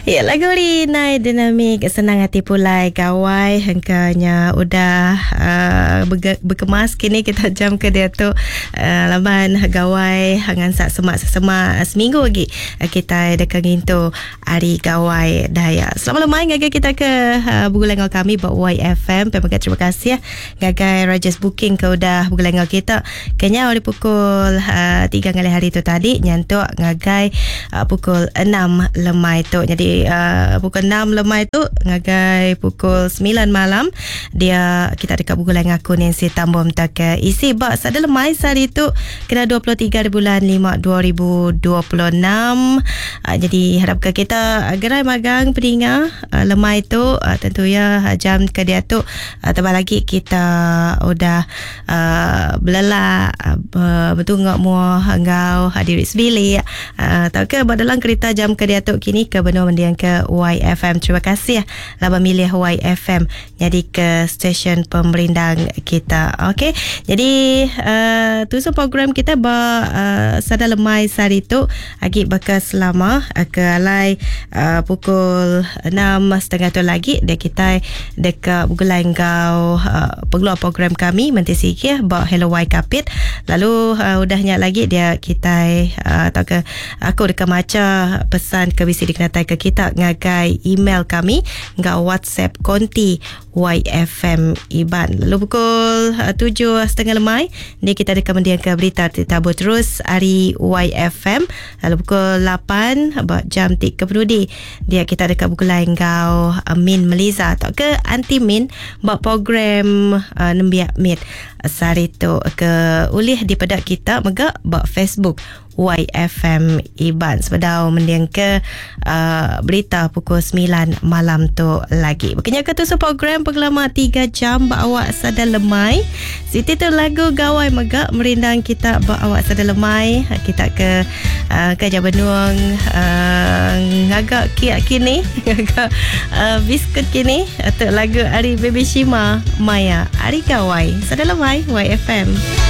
Ya, lagu Rina dinamik senang hati pulai gawai hengkanya udah berkemas kini kita jam ke dia tu laban gawai hangan sak semak seminggu lagi kita dekat ngintu hari gawai daya. Selamat lemai ngagai kita ke bugulengo kami buat YFM. Terima kasih ya ngagai Rajas Booking ke udah bugulengo kita. Kenya oleh pukul 3 ngali hari tu tadi nyantuk ngagai pukul 6 lemai tu. Jadi pukul 6 lemai tu ngagai pukul 9 malam dia kita dekat bugulan aku Nancy Tambom tak isi bak sada lemai sehari tu kena 23 bulan 5 2026. Jadi harap ke kita gerai magang peninga lemai tu tentu ya jam ke dia tu tambah lagi kita udah belala betungak muah ngau hadiri sebili tahu ke dalam kereta jam ke dia tu kini ke benar mendiang ke YFM. Terima kasih lah memilih YFM jadi ke stesen pemerindang kita. Okey, jadi tujuh program kita sada lemai sehari tu agi bekas lama ke alai pukul 6.30 tu lagi dia kita dekat bugulan kau peluang program kami menti sikit ba Hello Y Kapit. Lalu udahnya lagi dia kita tahu ke aku dekat maca pesan ke visi dikenatai ke kita ngagai email kami ngau WhatsApp konti YFM Iban. Lalu pukul 7.30 lemai ni kita dekat mendiang ke berita tabur terus hari YFM. Lalu pukul 8 jam 3 penudi dia kita dekat bukulan ngau Min Meliza tak ke anti Min buat program nembiak mit sehari tu ke ulih di pedak kita megak buat Facebook YFM Iban sebedau mendiang ke berita pukul 9 malam tu lagi. Berkenyak ke tu program pengelama 3 jam bawa sada lemai. Siti tu lagu gawai megak merindang kita bawa sada lemai. Kita ke Jabanuang ngagak kiak kini ngagak biskut kini atau lagu Ari Baby Shima Maya Ari gawai sada lemai YFM.